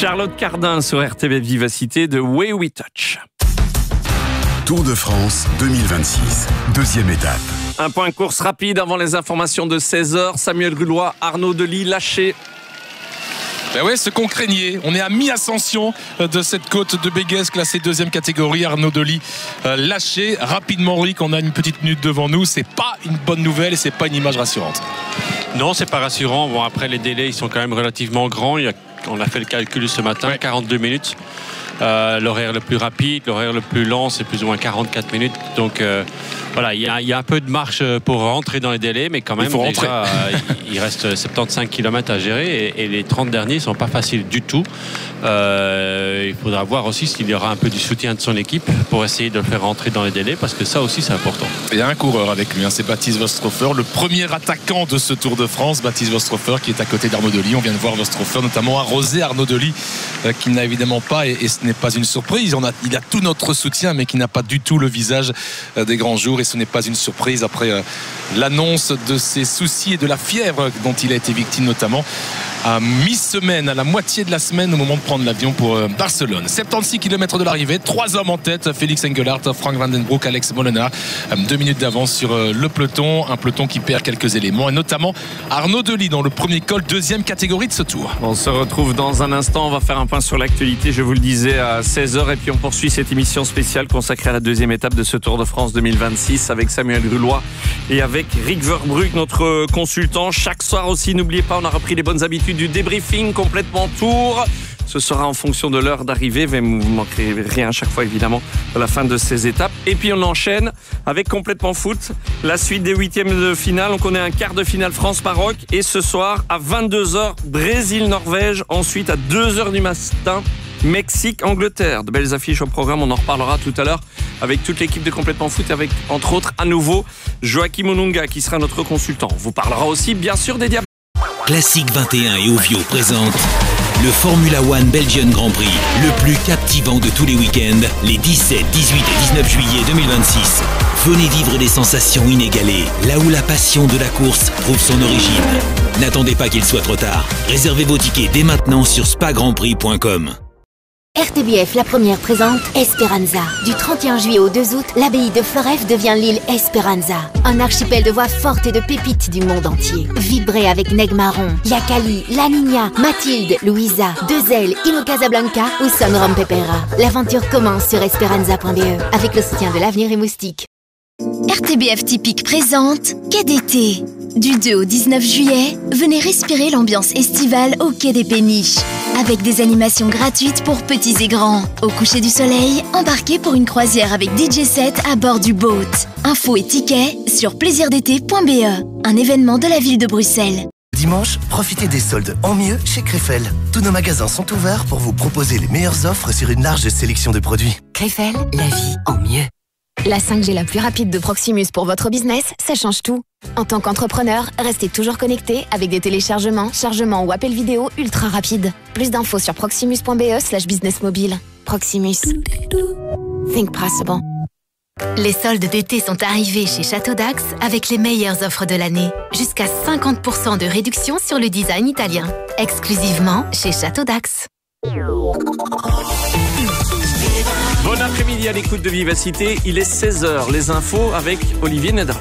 Charlotte Cardin sur RTV Vivacité de Way We Touch. Tour de France 2026, deuxième étape. Un point course rapide avant les informations de 16h. Samuel Grulois, Arnaud Delis lâché. Ben ouais, ce qu'on craignait. On est à mi-ascension de cette côte de Béguès, classée deuxième catégorie. Arnaud Delis lâché rapidement. Rick, on a une petite minute devant nous. C'est pas une bonne nouvelle et c'est pas une image rassurante. Non, c'est pas rassurant. Bon, après les délais, ils sont quand même relativement grands. On a fait le calcul ce matin, 42 minutes. L'horaire le plus rapide, l'horaire le plus lent, c'est plus ou moins 44 minutes. Donc voilà, il y a un peu de marche pour rentrer dans les délais, mais quand même, déjà, il reste 75 km à gérer et les 30 derniers ne sont pas faciles du tout. Il faudra voir aussi s'il y aura un peu du soutien de son équipe pour essayer de le faire rentrer dans les délais, parce que ça aussi, c'est important. Il y a un coureur avec lui, c'est Baptiste Vostrofer, le premier attaquant de ce Tour de France. Baptiste Vostrofer qui est à côté d'Arnaud Delis. On vient de voir Vostrofer notamment arroser Arnaud Delis, qui n'a évidemment pas, et ce n'est pas une surprise. Il a tout notre soutien, mais qui n'a pas du tout le visage des grands jours, et ce n'est pas une surprise après l'annonce de ses soucis et de la fièvre dont il a été victime, notamment à mi-semaine, à la moitié de la semaine, au moment de prendre l'avion pour Barcelone. 76 km de l'arrivée, 3 hommes en tête, Félix Engelhardt, Frank Van Den Broek, Alex Molenaar, 2 minutes d'avance sur le peloton, un peloton qui perd quelques éléments, et notamment Arnaud Delis dans le premier col, deuxième catégorie de ce tour. On se retrouve dans un instant, on va faire un point sur l'actualité, je vous le disais, à 16h, et puis on poursuit cette émission spéciale consacrée à la deuxième étape de ce Tour de France 2026 avec Samuel Grulois et avec Rick Verbrugge, notre consultant. Chaque soir aussi, n'oubliez pas, on a repris les bonnes habitudes du débriefing complètement tour. Ce sera en fonction de l'heure d'arrivée, mais vous ne manquerez rien à chaque fois évidemment à la fin de ces étapes. Et puis on enchaîne avec Complètement Foot, la suite des huitièmes de finale. On connaît un quart de finale France-Maroc, et ce soir à 22h, Brésil-Norvège. Ensuite à 2h du matin, Mexique-Angleterre. De belles affiches au programme, on en reparlera tout à l'heure avec toute l'équipe de Complètement Foot, avec entre autres à nouveau Joachim Onunga qui sera notre consultant. On vous parlera aussi bien sûr des Diables. Classique 21 et Ovio présente le Formula One Belgian Grand Prix, le plus captivant de tous les week-ends, les 17, 18 et 19 juillet 2026. Venez vivre des sensations inégalées, là où la passion de la course trouve son origine. N'attendez pas qu'il soit trop tard. Réservez vos tickets dès maintenant sur spagrandprix.com. RTBF, la première, présente Esperanza. Du 31 juillet au 2 août, l'abbaye de Floreffe devient l'île Esperanza. Un archipel de voix fortes et de pépites du monde entier. Vibrez avec Neg Marron, Yakali, La Niña, Mathilde, Louisa, Deux-Ailes, Ino Casablanca ou Son Rom Pepera. L'aventure commence sur esperanza.be avec le soutien de l'Avenir et Moustique. RTBF Typique présente Quai d'été. Du 2 au 19 juillet, venez respirer l'ambiance estivale au Quai des Péniches. Avec des animations gratuites pour petits et grands. Au coucher du soleil, embarquez pour une croisière avec DJ set à bord du boat. Infos et tickets sur plaisirdété.be, un événement de la ville de Bruxelles. Dimanche, profitez des soldes en mieux chez Krefel. Tous nos magasins sont ouverts pour vous proposer les meilleures offres sur une large sélection de produits. Krefel, la vie en mieux. La 5G la plus rapide de Proximus pour votre business, ça change tout. En tant qu'entrepreneur, restez toujours connecté avec des téléchargements, chargements ou appels vidéo ultra rapides. Plus d'infos sur proximus.be/business mobile. Proximus. Think possible. Les soldes d'été sont arrivés chez Château d'Axe avec les meilleures offres de l'année. Jusqu'à 50% de réduction sur le design italien. Exclusivement chez Château d'Axe. Bon après-midi à l'écoute de Vivacité, il est 16h, les infos avec Olivier Nedra.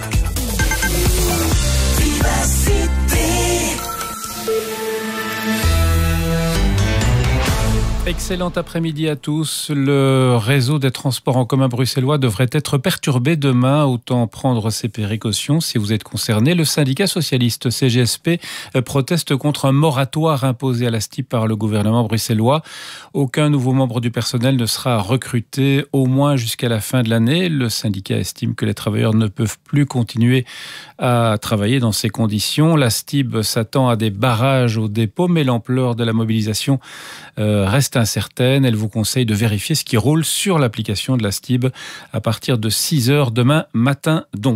Excellent après-midi à tous. Le réseau des transports en commun bruxellois devrait être perturbé demain. Autant prendre ses précautions si vous êtes concerné. Le syndicat socialiste CGSP proteste contre un moratoire imposé à la STIP par le gouvernement bruxellois. Aucun nouveau membre du personnel ne sera recruté au moins jusqu'à la fin de l'année. Le syndicat estime que les travailleurs ne peuvent plus continuer à travailler dans ces conditions. La STIB s'attend à des barrages au dépôt, mais l'ampleur de la mobilisation reste incertaine. Elle vous conseille de vérifier ce qui roule sur l'application de la STIB à partir de 6h demain matin donc.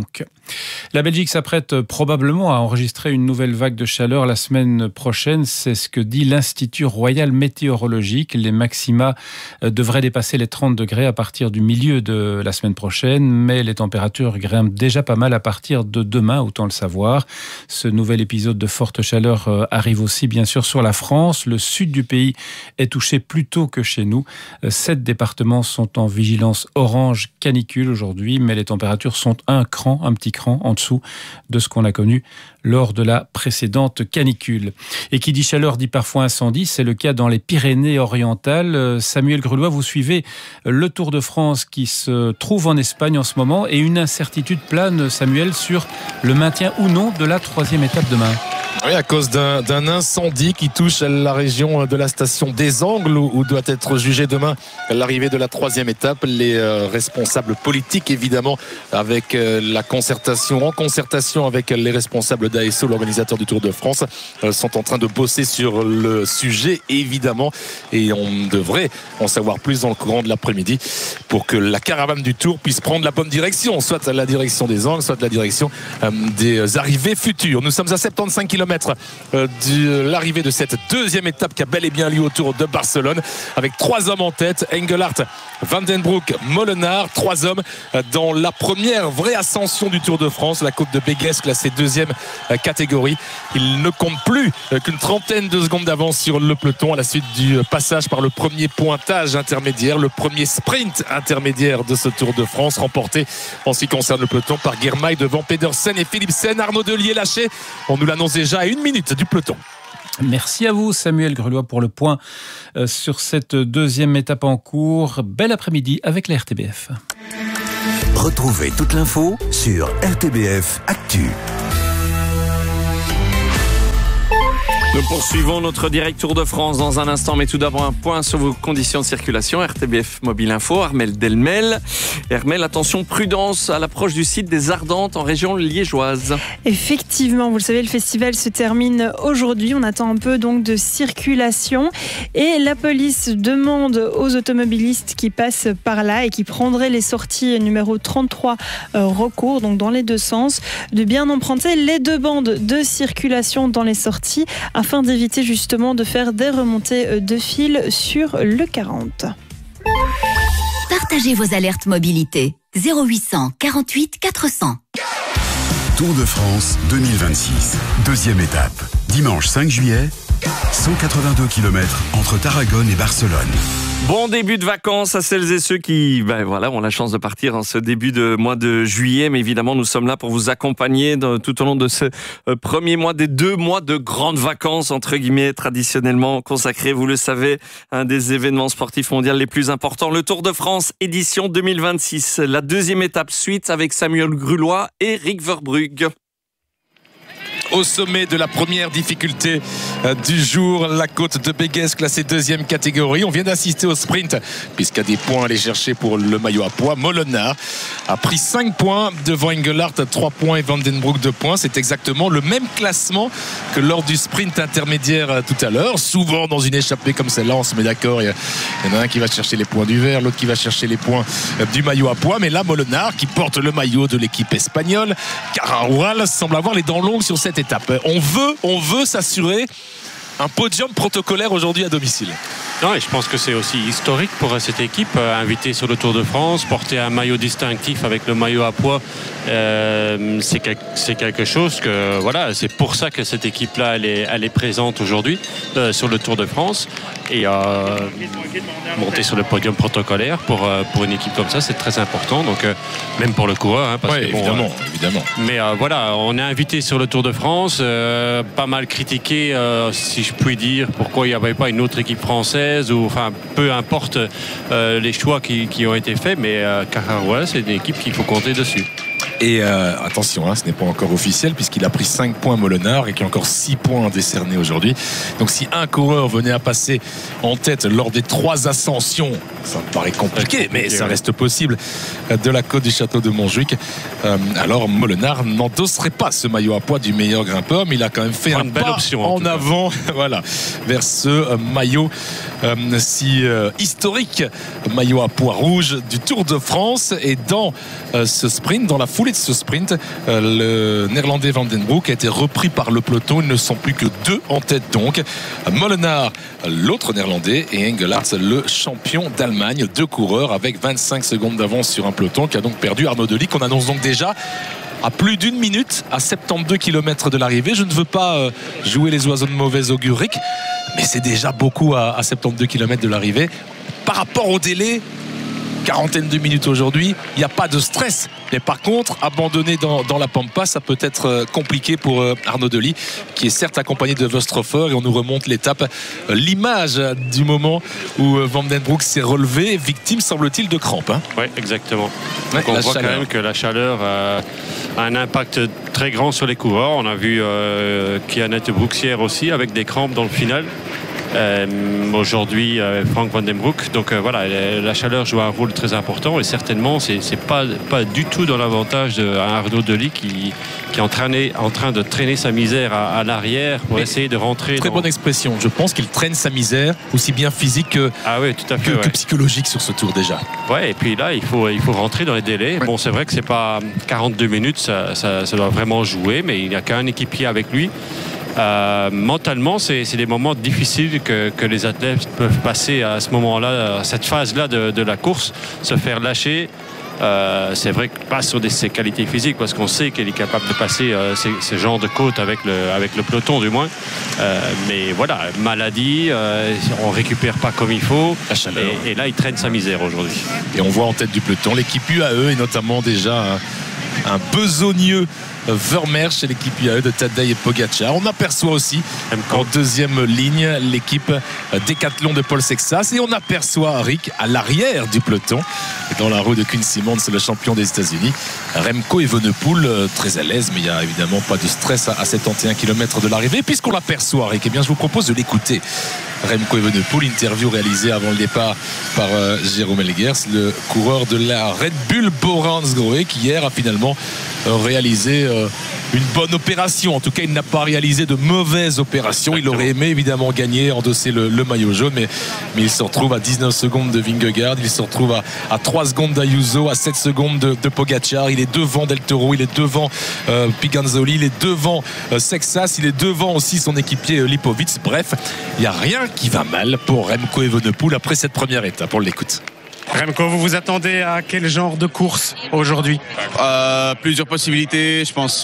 La Belgique s'apprête probablement à enregistrer une nouvelle vague de chaleur la semaine prochaine. C'est ce que dit l'Institut Royal Météorologique. Les maxima devraient dépasser les 30 degrés à partir du milieu de la semaine prochaine, mais les températures grimpent déjà pas mal à partir de demain, autant le savoir. Ce nouvel épisode de forte chaleur arrive aussi bien sûr sur la France. Le sud du pays est touché plus tôt que chez nous. 7 départements sont en vigilance orange canicule aujourd'hui, mais les températures sont un petit cran en dessous de ce qu'on a connu lors de la précédente canicule. Et qui dit chaleur dit parfois incendie, c'est le cas dans les Pyrénées-Orientales. Samuel Grulois, vous suivez le Tour de France qui se trouve en Espagne en ce moment et une incertitude plane, Samuel, sur le maintien ou non de la 3e étape demain. Oui, à cause d'un incendie qui touche la région de la station des Angles où doit être jugée demain l'arrivée de la 3e étape. Les responsables politiques, évidemment, avec en concertation avec les responsables d'ASO, l'organisateur du Tour de France, sont en train de bosser sur le sujet, évidemment, et on devrait en savoir plus dans le courant de l'après-midi pour que la caravane du Tour puisse prendre la bonne direction, soit la direction des Angles, soit la direction des arrivées futures. Nous sommes à 75 km de l'arrivée de cette 2e étape qui a bel et bien lieu autour de Barcelone, avec 3 hommes en tête: Engelhard, Van den Broek, Molenaar. 3 hommes dans la première vraie ascension du Tour de France, la côte de Béguès, classée 2e catégorie. Il ne compte plus qu'une trentaine de secondes d'avance sur le peloton à la suite du passage par le premier pointage intermédiaire, le premier sprint intermédiaire de ce Tour de France, remporté en ce qui concerne le peloton par Girmay devant Pedersen et Philipsen. Arnaud Delis est lâché, on nous l'annonce déjà à 1 minute du peloton. Merci à vous Samuel Grulois pour le point sur cette 2e étape en cours. Bel après-midi avec la RTBF. Retrouvez toute l'info sur RTBF Actu. Nous poursuivons notre direct Tour de France dans un instant, mais tout d'abord un point sur vos conditions de circulation. RTBF Mobile Info, Armel Delmel. Armel, attention, prudence à l'approche du site des Ardentes en région liégeoise. Effectivement, vous le savez, le festival se termine aujourd'hui. On attend un peu donc de circulation et la police demande aux automobilistes qui passent par là et qui prendraient les sorties numéro 33 recours, donc dans les deux sens, de bien emprunter les 2 bandes de circulation dans les sorties afin d'éviter justement de faire des remontées de fil sur le 40. Partagez vos alertes mobilité. 0800 48 400. Tour de France 2026, 2e étape. Dimanche 5 juillet, 182 km entre Tarragone et Barcelone. Bon début de vacances à celles et ceux qui ont la chance de partir en ce début de mois de juillet. Mais évidemment, nous sommes là pour vous accompagner tout au long de ce premier mois, des 2 mois de grandes vacances, entre guillemets, traditionnellement consacrés, vous le savez, un des événements sportifs mondiaux les plus importants, le Tour de France, édition 2026. La 2e étape suite avec Samuel Grulois et Rick Verbrugge. Au sommet de la première difficulté du jour, la côte de Béguès classée 2e catégorie. On vient d'assister au sprint puisqu'il y a des points à aller chercher pour le maillot à pois. Molenaar a pris 5 points devant Engelhard, 3 points, et Van den Broek 2 points. C'est exactement le même classement que lors du sprint intermédiaire tout à l'heure. Souvent dans une échappée comme celle-là, on se met d'accord, il y en a un qui va chercher les points du vert, l'autre qui va chercher les points du maillot à pois. Mais là, Molenaar, qui porte le maillot de l'équipe espagnole, Cararual, semble avoir les dents longues sur cette étape. On veut s'assurer un podium protocolaire aujourd'hui à domicile. Non, et je pense que c'est aussi historique pour cette équipe, invitée sur le Tour de France, porter un maillot distinctif avec le maillot à pois, c'est quelque chose que voilà, c'est pour ça que cette équipe-là elle est présente aujourd'hui sur le Tour de France, et monter sur le podium protocolaire pour une équipe comme ça, c'est très important. Donc même pour le coureur, parce que évidemment. Mais voilà, on est invité sur le Tour de France, pas mal critiqué, si je puis dire, pourquoi il n'y avait pas une autre équipe française, ou enfin peu importe les choix qui ont été faits, mais Cararual, c'est une équipe qu'il faut compter dessus. Et attention, ce n'est pas encore officiel puisqu'il a pris 5 points Molenaar et qu'il y a encore 6 points décernés aujourd'hui. Donc si un coureur venait à passer en tête lors des 3 ascensions, ça me paraît compliqué, mais ça reste possible, de la côte du château de Montjuic, alors Molenaar n'endosserait pas ce maillot à pois du meilleur grimpeur, mais il a quand même fait un belle pas option, en avant vers ce maillot si historique maillot à pois rouge du Tour de France. Et dans ce sprint, dans la foulée de ce sprint, le néerlandais Van den Broek a été repris par le peloton. Ils ne sont plus que 2 en tête donc. Molenaar, l'autre néerlandais, et Engelhardt, le champion d'Allemagne. 2 coureurs avec 25 secondes d'avance sur un peloton qui a donc perdu Arnaud Delis, qu'on annonce donc déjà à plus d'1 minute, à 72 km de l'arrivée. Je ne veux pas jouer les oiseaux de mauvais augure, Rick, mais c'est déjà beaucoup à 72 km de l'arrivée. Par rapport au délai, quarantaine de minutes aujourd'hui, il n'y a pas de stress. Mais par contre, abandonner dans la Pampa, ça peut être compliqué pour Arnaud Delis, qui est certes accompagné de Wösthofer, et on nous remonte l'étape, l'image du moment où Van den Broek s'est relevé, victime semble-t-il de crampes. Oui, exactement. Donc on voit quand même que la chaleur a un impact très grand sur les coureurs. On a vu Kianette Brooksière aussi avec des crampes dans le final. Aujourd'hui Frank Van den Broek, donc voilà, la chaleur joue un rôle très important, et certainement c'est pas du tout dans l'avantage d'Arnaud Delis qui est en train de traîner sa misère à l'arrière pour essayer de rentrer. Très bonne expression. Je pense qu'il traîne sa misère aussi bien physique que, tout à fait, que psychologique sur ce tour déjà. Ouais, et puis là il faut rentrer dans les délais. Bon, c'est vrai que c'est pas 42 minutes, ça doit vraiment jouer, mais il n'y a qu'un équipier avec lui. Mentalement, c'est des moments difficiles que les athlètes peuvent passer à ce moment-là, à cette phase-là de la course, se faire lâcher. C'est vrai que pas sur ses qualités physiques, parce qu'on sait qu'il est capable de passer ces genres de côtes avec le peloton du moins. Mais voilà, maladie, on récupère pas comme il faut. Et là, il traîne sa misère aujourd'hui. Et on voit en tête du peloton l'équipe UAE, et notamment déjà un besogneux Vermeer chez l'équipe UAE de Tadej et Pogacar. On aperçoit aussi en deuxième ligne l'équipe Décathlon de Paul Sexas, et on aperçoit Rick à l'arrière du peloton, dans la roue de Quinn Simmons, le champion des États-Unis, Remco Evenepoel, très à l'aise, mais il n'y a évidemment pas de stress à 71 km de l'arrivée. Puisqu'on l'aperçoit, Rick, eh bien je vous propose de l'écouter. Remco Evenepoel, interview réalisée avant le départ par Jérôme Elgers, le coureur de la Red Bull Bora Hansgrohe, qui hier a finalement réalisé une bonne opération. En tout cas, il n'a pas réalisé de mauvaise opération. Il aurait aimé évidemment gagner, endosser le maillot jaune, mais il se retrouve à 19 secondes de Vingegaard, il se retrouve à 3 secondes d'Ayuso, à 7 secondes de Pogacar. Il est devant Del Toro, il est devant Piganzoli, il est devant Sexas, il est devant aussi son équipier Lipovic. Bref, il n'y a rien qui va mal pour Remco Evenepoel après cette première étape. On l'écoute. Remco, vous vous attendez à quel genre de course aujourd'hui ? Plusieurs possibilités. Je pense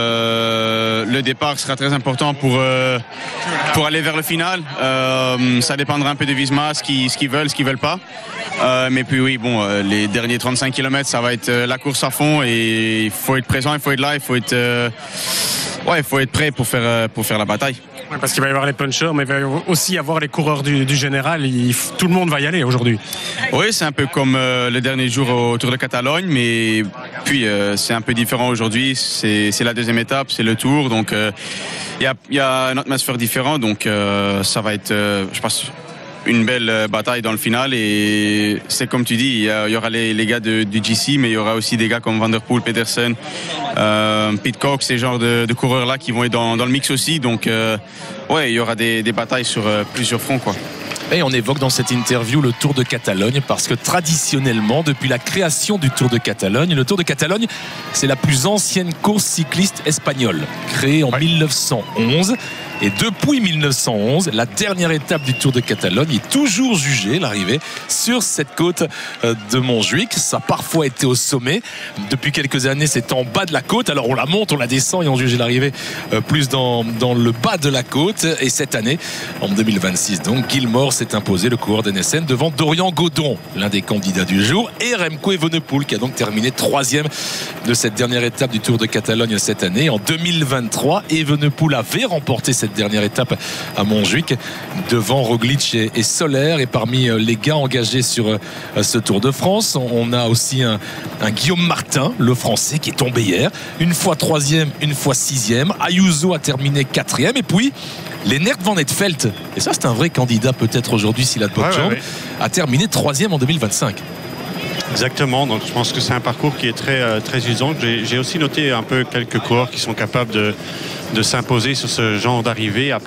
le départ sera très important pour aller vers le final. Ça dépendra un peu de Visma, ce qu'ils veulent, ce qu'ils veulent pas. Mais puis oui, bon, les derniers 35 km, ça va être la course à fond, et il faut être présent, il faut être là, il faut être prêt pour faire la bataille. Parce qu'il va y avoir les punchers, mais il va aussi y avoir les coureurs du général. Tout le monde va y aller aujourd'hui. Oui, c'est un peu comme le dernier jour au Tour de Catalogne, mais puis c'est un peu différent aujourd'hui. C'est la deuxième étape, c'est le Tour, donc il y a une atmosphère différente. Donc ça va être, je pense, une belle bataille dans le final. Et c'est comme tu dis, il y aura les gars du GC, mais il y aura aussi des gars comme Van der Poel, Pedersen, Pidcock, ces genres de coureurs là qui vont être dans le mix aussi. Donc ouais, il y aura des batailles sur plusieurs fronts, quoi. Et on évoque dans cette interview le Tour de Catalogne, parce que traditionnellement, depuis la création du Tour de Catalogne, le Tour de Catalogne, c'est la plus ancienne course cycliste espagnole, créée en 1911. Et depuis 1911, la dernière étape du Tour de Catalogne est toujours jugée, l'arrivée, sur cette côte de Montjuïc. Ça a parfois été au sommet. Depuis quelques années, c'est en bas de la côte. Alors on la monte, on la descend, et on juge l'arrivée plus dans le bas de la côte. Et cette année, en 2026, donc, Gilmore s'est imposé, le coureur d'NSN, devant Dorian Godon, l'un des candidats du jour, et Remco Evenepoel, qui a donc terminé 3e de cette dernière étape du Tour de Catalogne cette année. En 2023, Evenepoel avait remporté cette dernière étape à Montjuïc devant Roglic et Soler. Et parmi les gars engagés sur ce Tour de France, on a aussi un Guillaume Martin, le français, qui est tombé hier, une fois 3e, une fois 6e. Ayuso a terminé 4e, et puis Lennart Van Eetvelt, et ça c'est un vrai candidat peut-être aujourd'hui s'il a de bonnes jambes, a terminé 3e en 2025. Exactement, donc je pense que c'est un parcours qui est très usant. J'ai aussi noté un peu quelques coureurs qui sont capables de s'imposer sur ce genre d'arrivée. Après,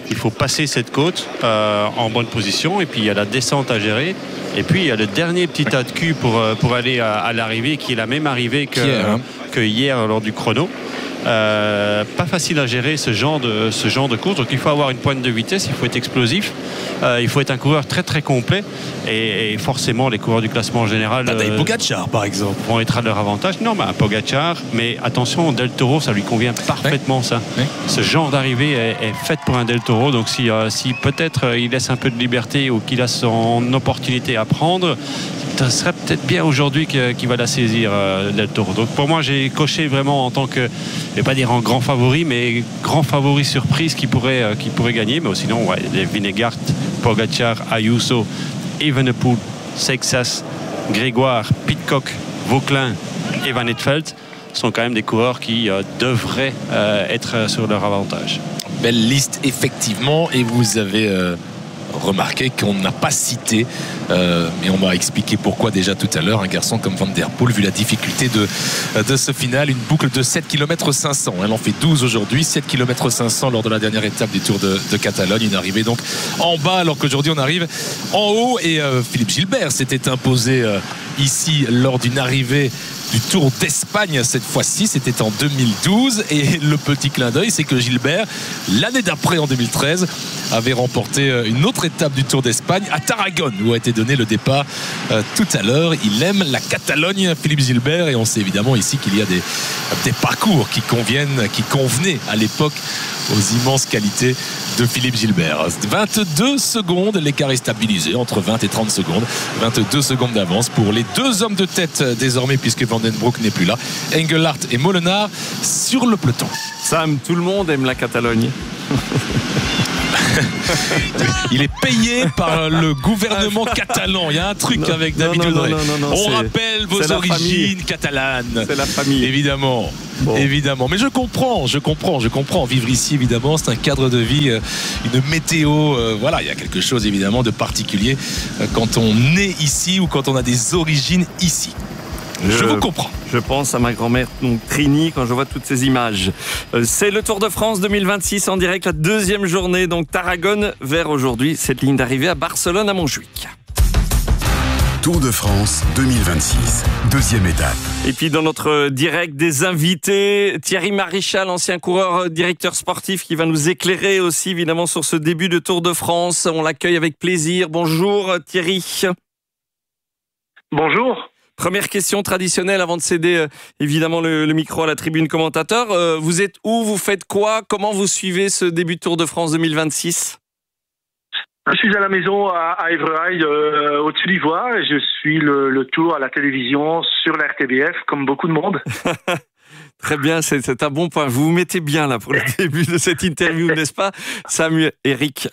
Il faut passer cette côte en bonne position, et puis il y a la descente à gérer. Et puis il y a le dernier petit tas de cul pour aller à l'arrivée, qui est la même arrivée que hier lors du chrono. Pas facile à gérer ce genre de course, donc il faut avoir une pointe de vitesse, il faut être explosif, il faut être un coureur très très complet, et forcément les coureurs du classement général Pogacar par exemple vont être à leur avantage. Non, mais Pogacar, mais attention, Del Toro, ça lui convient parfaitement, ça. Ce genre d'arrivée est faite pour un Del Toro, donc si peut-être il laisse un peu de liberté ou qu'il a son opportunité à prendre, ça serait peut-être bien aujourd'hui qu'il va la saisir, Del Toro. Donc pour moi, j'ai coché vraiment en tant que, je ne vais pas dire en grand favori, mais grand favori surprise qui pourrait gagner. Mais sinon, les Vingegaard, Pogacar, Ayuso, Evenepoel, Seixas, Grégoire, Pidcock, Vauquelin et Van Eetvelt sont quand même des coureurs qui devraient être sur leur avantage. Belle liste effectivement, et vous avez remarqué qu'on n'a pas cité, mais on m'a expliqué pourquoi déjà tout à l'heure, un garçon comme Van Der Poel, vu la difficulté de ce final, une boucle de 7 km 500. Elle en fait 12 aujourd'hui, 7 km 500 lors de la dernière étape du Tour de Catalogne. Une arrivée donc en bas, alors qu'aujourd'hui on arrive en haut, et Philippe Gilbert s'était imposé ici lors d'une arrivée du Tour d'Espagne cette fois-ci, c'était en 2012, et le petit clin d'œil, c'est que Gilbert, l'année d'après en 2013, avait remporté une autre étape du Tour d'Espagne à Tarragone, où a été donné le départ tout à l'heure. Il aime la Catalogne, Philippe Gilbert, et on sait évidemment ici qu'il y a des parcours qui convenaient à l'époque aux immenses qualités de Philippe Gilbert. 22 secondes, l'écart est stabilisé entre 20 et 30 secondes. 22 secondes d'avance pour les deux hommes de tête désormais, puisque Van den Broek n'est plus là. Engelhardt et Molenaar sur le peloton. Sam, tout le monde aime la Catalogne. Il est payé par le gouvernement catalan. Il y a un truc avec David Audrey. On rappelle vos origines catalanes. C'est la famille. Évidemment. Bon. Évidemment. Mais je comprends. Vivre ici, évidemment, c'est un cadre de vie, une météo. Voilà, il y a quelque chose, évidemment, de particulier quand on est ici ou quand on a des origines ici. Je vous comprends. Je pense à ma grand-mère, donc Trini, quand je vois toutes ces images. C'est le Tour de France 2026 en direct, la deuxième journée, donc Tarragone vers aujourd'hui, cette ligne d'arrivée à Barcelone, à Montjuïc. Tour de France 2026, deuxième étape. Et puis dans notre direct, des invités, Thierry Maréchal, ancien coureur, directeur sportif, qui va nous éclairer aussi évidemment sur ce début de Tour de France. On l'accueille avec plaisir. Bonjour Thierry. Bonjour. Première question traditionnelle avant de céder évidemment le micro à la tribune commentateur. Vous êtes où? Vous faites quoi? Comment vous suivez ce début de Tour de France 2026? Je suis à la maison à Évreuil, au-dessus d'Ivoire, et je suis le Tour à la télévision sur la RTBF, comme beaucoup de monde. Très bien, c'est un bon point. Vous vous mettez bien là pour le début de cette interview, n'est-ce pas, Samuel, Eric?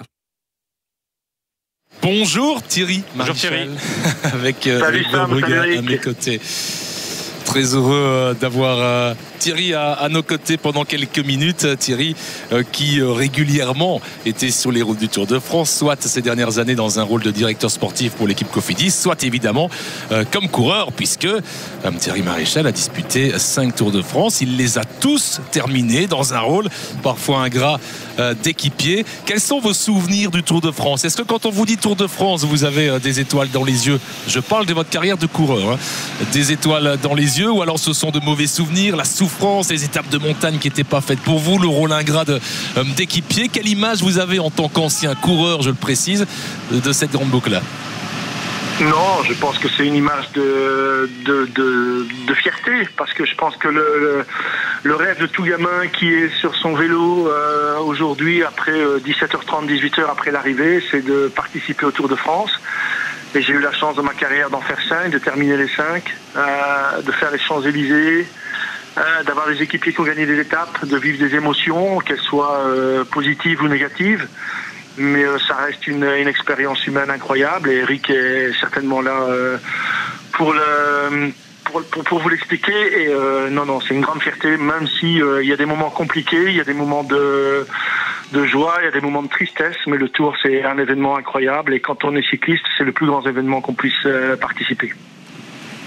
Bonjour Thierry. Bonjour Thierry. Avec Rick Brugger à mes côtés. Très heureux d'avoir Thierry à nos côtés pendant quelques minutes. Thierry qui régulièrement était sur les routes du Tour de France, soit ces dernières années dans un rôle de directeur sportif pour l'équipe Cofidis, soit évidemment comme coureur, puisque Thierry Maréchal a disputé 5 Tours de France. Il les a tous terminés dans un rôle parfois ingrat d'équipier. Quels sont vos souvenirs du Tour de France? Est-ce que quand on vous dit Tour de France, vous avez des étoiles dans les yeux? Je parle de votre carrière de coureur, des étoiles dans les yeux, ou alors ce sont de mauvais souvenirs, la souffrance, les étapes de montagne qui n'étaient pas faites pour vous, le rôle ingrat d'équipier? Quelle image vous avez en tant qu'ancien coureur, je le précise, de cette grande boucle-là? Non, je pense que c'est une image de fierté, parce que je pense que le rêve de tout gamin qui est sur son vélo aujourd'hui, après 17h30, 18h après l'arrivée, c'est de participer au Tour de France. Et j'ai eu la chance dans ma carrière d'en faire 5, de terminer les 5, de faire les Champs-Élysées, d'avoir des équipiers qui ont gagné des étapes, de vivre des émotions, qu'elles soient positives ou négatives. Mais ça reste une expérience humaine incroyable, et Eric est certainement là pour vous l'expliquer. Et non, c'est une grande fierté, même si il y a des moments compliqués, il y a des moments de joie, il y a des moments de tristesse, mais le Tour, c'est un événement incroyable, et quand on est cycliste, c'est le plus grand événement qu'on puisse participer.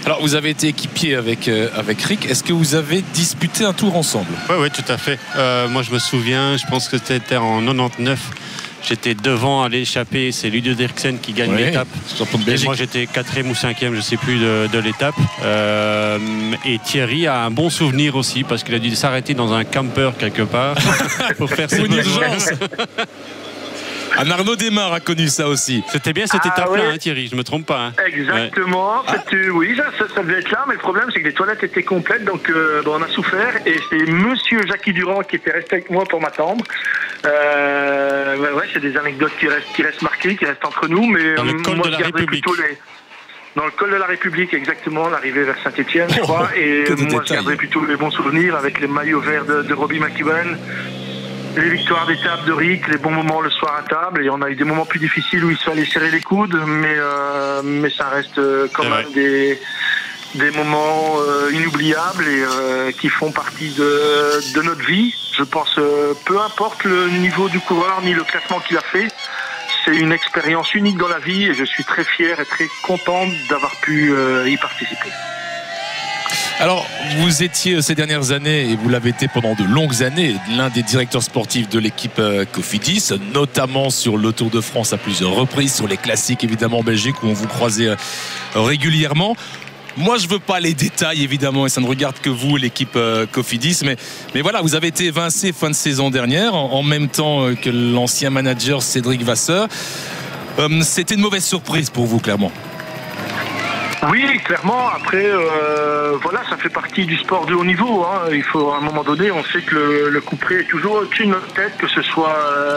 Alors vous avez été équipier avec Rick. Est-ce que vous avez disputé un tour ensemble? Oui, tout à fait. Moi je me souviens, je pense que c'était en 99. J'étais devant à l'échappée, c'est Ludo Dirksen qui gagne l'étape. Et moi j'étais 4e ou 5e, je ne sais plus, de l'étape. Et Thierry a un bon souvenir aussi parce qu'il a dû s'arrêter dans un camper quelque part pour faire ses urgence. Arnaud Desmar a connu ça aussi. C'était bien cette étape-là, hein, Thierry, je ne me trompe pas. Hein. Exactement. Ouais. Oui, ça devait être là, mais le problème c'est que les toilettes étaient complètes, donc on a souffert. Et c'est monsieur Jackie Durand qui était resté avec moi pour m'attendre. C'est des anecdotes qui restent marquées, qui restent entre nous. Mais dans le col de la République. Dans le col de la République, exactement, l'arrivée vers Saint-Etienne, je crois. Et moi, je garderai plutôt les bons souvenirs avec les maillots verts de Robbie McEwen. Les victoires d'étape de Rick, les bons moments le soir à table, et on a eu des moments plus difficiles où il fallait serrer les coudes, mais ça reste quand même des moments inoubliables et qui font partie de notre vie. Je pense, peu importe le niveau du coureur ni le classement qu'il a fait, c'est une expérience unique dans la vie et je suis très fier et très content d'avoir pu y participer. Alors, vous étiez ces dernières années, et vous l'avez été pendant de longues années, l'un des directeurs sportifs de l'équipe Cofidis, notamment sur le Tour de France à plusieurs reprises, sur les classiques évidemment en Belgique où on vous croisait régulièrement. Moi, je veux pas les détails évidemment, et ça ne regarde que vous, l'équipe Cofidis, mais voilà, vous avez été évincé fin de saison dernière, en même temps que l'ancien manager Cédric Vasseur. C'était une mauvaise surprise pour vous, clairement. Oui, clairement. Après, ça fait partie du sport de haut niveau. Hein. Il faut, à un moment donné, on sait que le couperet est toujours au-dessus de notre tête, que ce soit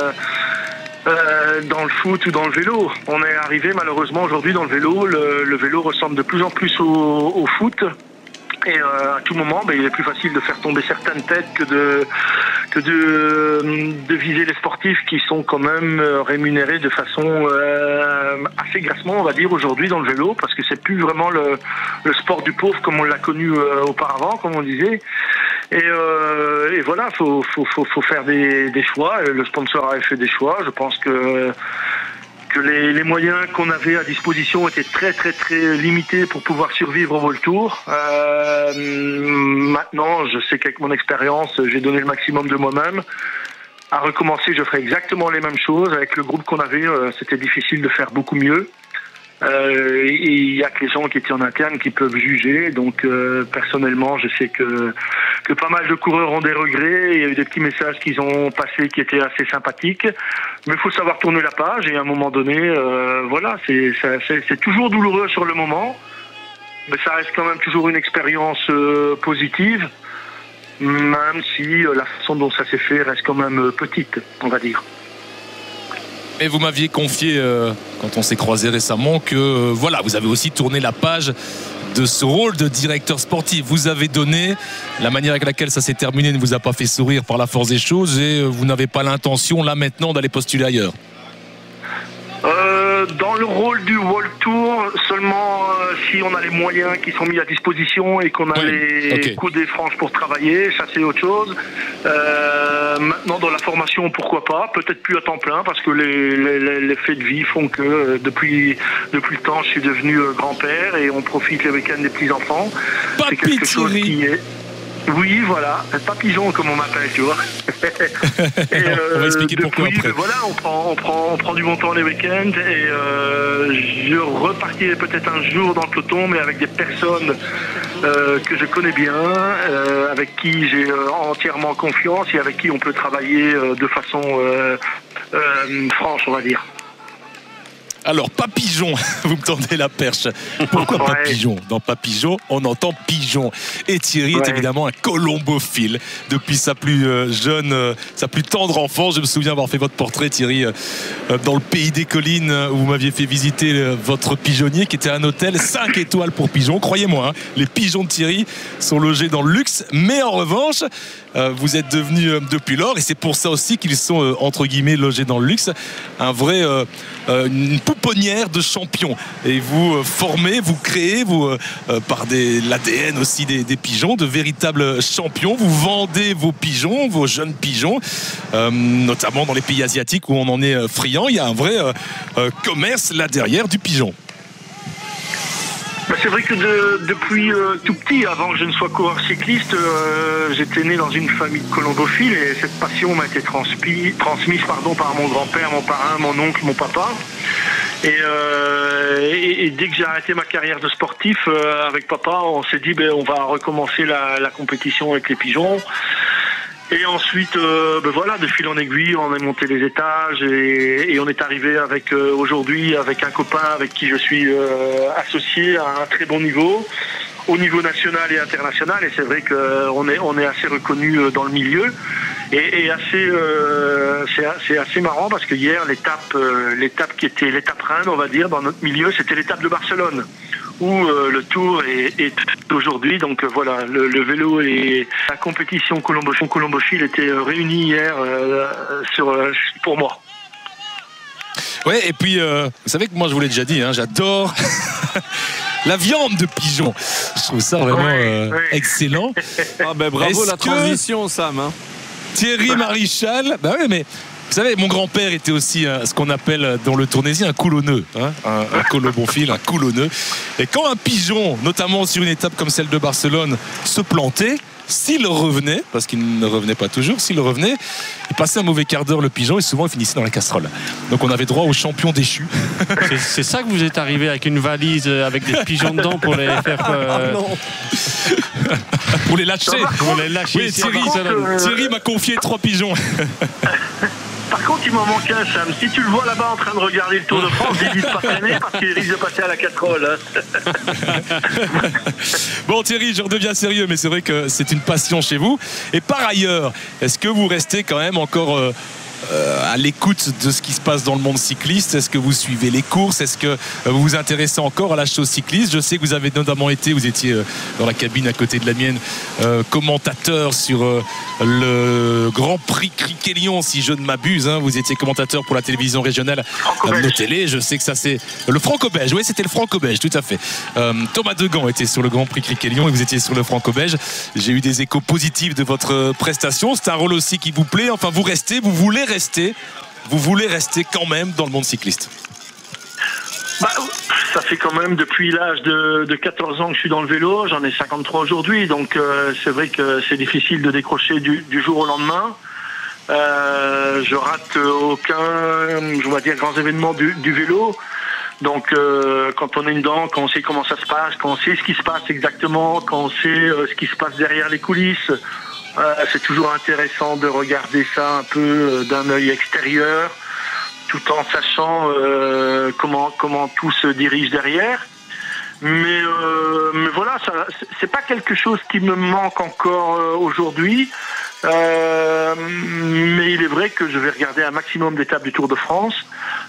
dans le foot ou dans le vélo. On est arrivé malheureusement aujourd'hui dans le vélo. Le vélo ressemble de plus en plus au foot. Et à tout moment, il est plus facile de faire tomber certaines têtes que de viser les sportifs qui sont quand même rémunérés de façon assez grassement, on va dire, aujourd'hui dans le vélo, parce que c'est plus vraiment le sport du pauvre comme on l'a connu auparavant, comme on disait. Et voilà, faut faire des choix. Le sponsor a fait des choix. Je pense que les moyens qu'on avait à disposition étaient très très très limités pour pouvoir survivre au World Tour. Maintenant, je sais qu'avec mon expérience, j'ai donné le maximum de moi-même. À recommencer, je ferai exactement les mêmes choses. Avec le groupe qu'on avait, c'était difficile de faire beaucoup mieux. Il y a que les gens qui étaient en interne qui peuvent juger. Donc personnellement, je sais que pas mal de coureurs ont des regrets. Il y a eu des petits messages qu'ils ont passés qui étaient assez sympathiques. Mais il faut savoir tourner la page. Et à un moment donné, c'est toujours douloureux sur le moment. Mais ça reste quand même toujours une expérience positive. Même si la façon dont ça s'est fait reste quand même petite, on va dire. Et vous m'aviez confié, quand on s'est croisés récemment, que vous avez aussi tourné la page de ce rôle de directeur sportif. Vous avez donné, la manière avec laquelle ça s'est terminé ne vous a pas fait sourire par la force des choses, et vous n'avez pas l'intention, là maintenant, d'aller postuler ailleurs. Dans le rôle du World Tour, seulement si on a les moyens qui sont mis à disposition et qu'on a les coups des franges pour travailler, ça c'est autre chose. Maintenant dans la formation, pourquoi pas, peut-être plus à temps plein, parce que les faits de vie font que depuis le temps je suis devenu grand-père et on profite les week-ends des petits-enfants. C'est quelque chose qui est... Oui, voilà, Papillon comme on m'appelle, tu vois. On va expliquer pourquoi après. Voilà, on prend du bon temps les week-ends et je repartirai peut-être un jour dans le peloton, mais avec des personnes que je connais bien, avec qui j'ai entièrement confiance et avec qui on peut travailler de façon franche, on va dire. Alors, Papillon, vous me tendez la perche. Pourquoi Papillon ? Dans Papillon, on entend pigeon. Et Thierry est évidemment un colombophile. Depuis sa plus jeune, sa plus tendre enfance, je me souviens avoir fait votre portrait, Thierry, dans le pays des collines, où vous m'aviez fait visiter votre pigeonnier, qui était un hôtel 5 étoiles pour pigeons. Croyez-moi, les pigeons de Thierry sont logés dans le luxe. Mais en revanche, vous êtes devenu depuis lors, et c'est pour ça aussi qu'ils sont, entre guillemets, logés dans le luxe, un vrai... une pouponnière de champions, et vous formez, vous créez par l'ADN aussi des pigeons, de véritables champions. Vous vendez vos pigeons, vos jeunes pigeons, notamment dans les pays asiatiques où on en est friand. Il y a un vrai commerce là derrière du pigeon. C'est vrai que depuis tout petit, avant que je ne sois coureur cycliste, j'étais né dans une famille de colombophiles et cette passion m'a été transmise par mon grand-père, mon parrain, mon oncle, mon papa. Et dès que j'ai arrêté ma carrière de sportif avec papa, on s'est dit on va recommencer la compétition avec les pigeons. Et ensuite, voilà, de fil en aiguille, on a monté les étages et on est arrivé aujourd'hui avec un copain avec qui je suis associé à un très bon niveau, au niveau national et international. Et c'est vrai qu'on est assez reconnu dans le milieu. Et c'est assez marrant parce que hier, l'étape qui était l'étape reine, on va dire, dans notre milieu, c'était l'étape de Barcelone, où le Tour est aujourd'hui. Donc voilà, le vélo et la compétition colombophile étaient réunis hier pour moi. Ouais, et puis vous savez que moi je vous l'ai déjà dit, j'adore la viande de pigeon. Je trouve ça vraiment excellent. Bravo la transition, Sam. Thierry Marichal, oui, mais vous savez, mon grand-père était aussi ce qu'on appelle dans le Tournaisis un coulonneux, un colombophile, un coulonneux. Et quand un pigeon, notamment sur une étape comme celle de Barcelone, se plantait, s'il revenait, parce qu'il ne revenait pas toujours, s'il revenait, il passait un mauvais quart d'heure le pigeon et souvent il finissait dans la casserole. Donc on avait droit aux champions déchus. C'est ça que vous êtes arrivé avec une valise avec des pigeons dedans pour les faire... Pour les lâcher. Oui, Thierry m'a confié 3 pigeons. Par contre, il m'en manque un, Sam. Si tu le vois là-bas en train de regarder le Tour de France, dis-lui de pas traîner parce qu'il risque de passer à la casserole. Bon, Thierry, je redeviens sérieux, mais c'est vrai que c'est une passion chez vous. Et par ailleurs, est-ce que vous restez quand même encore à l'écoute de ce qui se passe dans le monde cycliste? Est-ce que vous suivez les courses? Est-ce que vous vous intéressez encore à la chose cycliste? Je sais que vous avez notamment vous étiez dans la cabine à côté de la mienne, commentateur sur le Grand Prix Criquet-Lyon, si je ne m'abuse. Vous étiez commentateur pour la télévision régionale nos télé. Je sais que ça c'est le Franco-Belge. Oui, c'était le Franco-Belge, tout à fait. Thomas Degan était sur le Grand Prix Criquet-Lyon et vous étiez sur le Franco-Belge. J'ai eu des échos positifs de votre prestation. C'est un rôle aussi qui vous plaît. Enfin, vous voulez rester quand même dans le monde cycliste? Ça fait quand même depuis l'âge de 14 ans que je suis dans le vélo. J'en ai 53 aujourd'hui, donc c'est vrai que c'est difficile de décrocher du jour au lendemain. Je rate aucun, je vais dire, grand événement du vélo. Donc quand on est dedans, quand on sait comment ça se passe, quand on sait ce qui se passe exactement, quand on sait ce qui se passe derrière les coulisses, c'est toujours intéressant de regarder ça un peu d'un œil extérieur, tout en sachant comment tout se dirige derrière. Mais voilà, c'est pas quelque chose qui me manque encore aujourd'hui. Mais il est vrai que je vais regarder un maximum d'étapes du Tour de France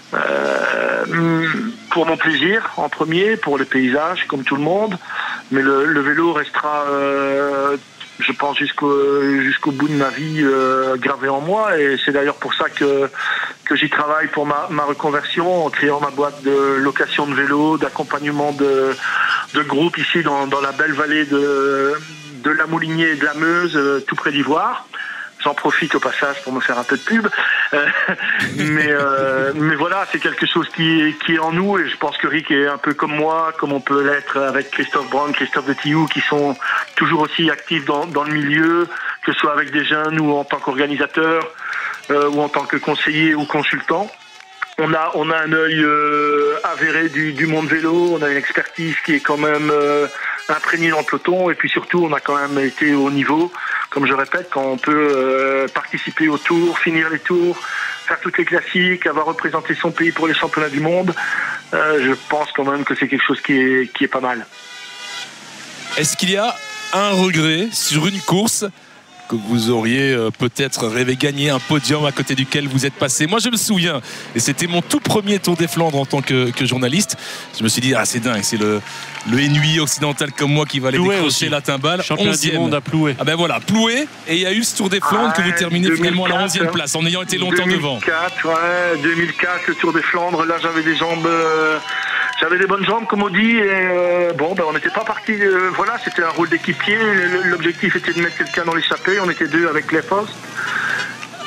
pour mon plaisir en premier, pour les paysages comme tout le monde. Mais le vélo restera, je pense, jusqu'au bout de ma vie gravé en moi. Et c'est d'ailleurs pour ça que j'y travaille pour ma reconversion, en créant ma boîte de location de vélo, d'accompagnement de groupe ici dans la belle vallée de la Moulignée et de la Meuse, tout près d'Ivoire. J'en profite au passage pour me faire un peu de pub. Mais voilà, c'est quelque chose qui est en nous, et je pense que Rick est un peu comme moi, comme on peut l'être avec Christophe Brun, Christophe de Tillou, qui sont toujours aussi actifs dans le milieu, que ce soit avec des jeunes ou en tant qu'organisateur, ou en tant que conseiller ou consultant. On a un œil avéré du monde vélo, on a une expertise qui est quand même imprégné dans le peloton, et puis surtout on a quand même été au niveau, comme je répète, quand on peut participer aux tours, finir les tours, faire toutes les classiques, avoir représenté son pays pour les championnats du monde, je pense quand même que c'est quelque chose qui est pas mal. Est-ce qu'il y a un regret sur une course que vous auriez peut-être rêvé gagner, un podium à côté duquel vous êtes passé? Moi je me souviens, et c'était mon tout premier Tour des Flandres en tant que journaliste, je me suis dit c'est dingue, c'est le NUI occidental comme moi qui va aller décrocher aussi la timbale. Championnat du monde à Ploué. Ah ben voilà, Ploué, et il y a eu ce Tour des Flandres que vous terminez 2004, finalement à la 11e place en ayant été longtemps 2004, devant. 2004, le Tour des Flandres, là j'avais des jambes... J'avais des bonnes jambes, comme on dit, et on n'était pas parti. Voilà, c'était un rôle d'équipier. L'objectif était de mettre quelqu'un dans l'échappée. On était deux avec les postes.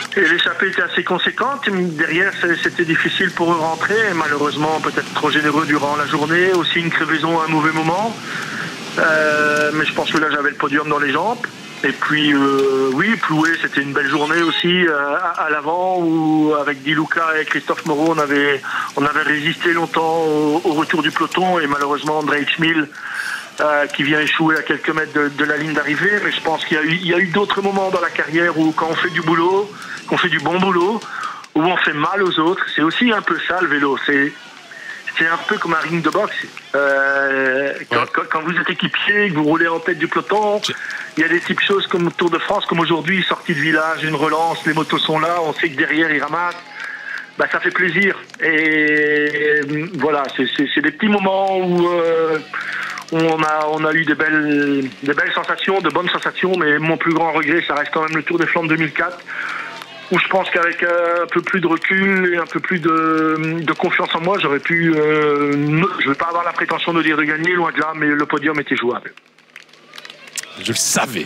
Et l'échappée était assez conséquente. Derrière, c'était difficile pour eux de rentrer. Et malheureusement, peut-être trop généreux durant la journée. Aussi une crevaison à un mauvais moment. Mais je pense que là, j'avais le podium dans les jambes. Et puis, oui, Ploué, c'était une belle journée aussi à l'avant où, avec Di Luca et Christophe Moreau, on avait résisté longtemps au retour du peloton. Et malheureusement, André Schmil, qui vient échouer à quelques mètres de la ligne d'arrivée. Mais je pense qu'il y a eu d'autres moments dans la carrière où, quand on fait du boulot, qu'on fait du bon boulot, où on fait mal aux autres. C'est aussi un peu ça, le vélo. C'est un peu comme un ring de boxe. Quand vous êtes équipier, que vous roulez en tête du peloton, il y a des types de choses comme le Tour de France, comme aujourd'hui, sortie de village, une relance, les motos sont là, on sait que derrière ils ramassent. Bah, ça fait plaisir. Et voilà, c'est des petits moments où on a eu des belles sensations, de bonnes sensations, mais mon plus grand regret, ça reste quand même le Tour des Flandres 2004. Où je pense qu'avec un peu plus de recul et un peu plus de confiance en moi, j'aurais pu... je ne vais pas avoir la prétention de dire de gagner, loin de là, mais le podium était jouable. Je le savais.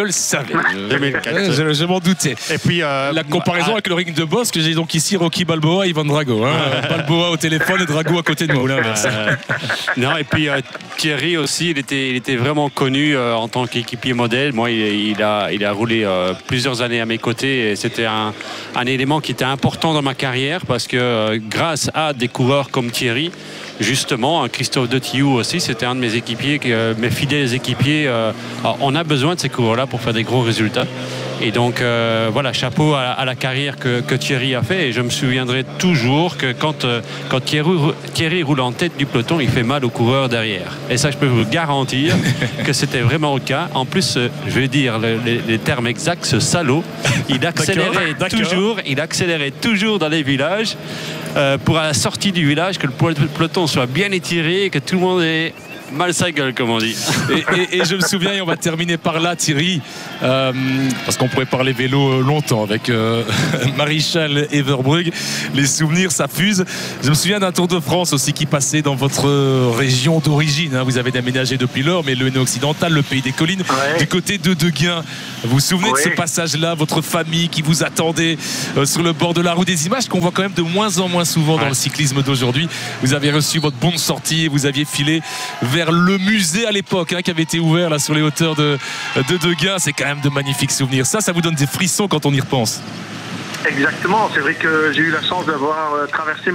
Je m'en doutais. Et puis la comparaison avec le ring de boss que j'ai donc ici, Rocky Balboa, Ivan Drago. Balboa au téléphone et Drago à côté de moi. Non, et puis Thierry aussi, il était vraiment connu en tant qu'équipier modèle. Moi, il a roulé plusieurs années à mes côtés et c'était un élément qui était important dans ma carrière parce que grâce à des coureurs comme Thierry, justement, Christophe de Thiou aussi, c'était un de mes équipiers, mes fidèles équipiers. On a besoin de ces coureurs-là pour faire des gros résultats. Et donc, voilà, chapeau à la carrière que Thierry a fait. Et je me souviendrai toujours que quand Thierry roule en tête du peloton, il fait mal aux coureurs derrière. Et ça, je peux vous garantir que c'était vraiment le cas. En plus, je vais dire les termes exacts, ce salaud, il accélérait toujours dans les villages. Pour à la sortie du village, que le peloton soit bien étiré, que tout le monde ait mal sa gueule, comme on dit. Et je me souviens, et on va terminer par là, Thierry, parce qu'on pourrait parler vélo longtemps avec Maréchal Everbrugge. Les souvenirs s'affusent. Je me souviens d'un Tour de France aussi qui passait dans votre région d'origine. Vous avez déménagé depuis lors, mais le Hainaut occidental, le pays des collines, du côté de Deguin. Vous vous souvenez de ce passage-là, votre famille qui vous attendait sur le bord de la route, des images qu'on voit quand même de moins en moins souvent dans le cyclisme d'aujourd'hui. Vous avez reçu votre bon de sortie et vous aviez filé vers le musée à l'époque qui avait été ouvert là sur les hauteurs de Deguin. C'est quand même de magnifiques souvenirs. Ça vous donne des frissons quand on y repense. Exactement, c'est vrai que j'ai eu la chance d'avoir traversé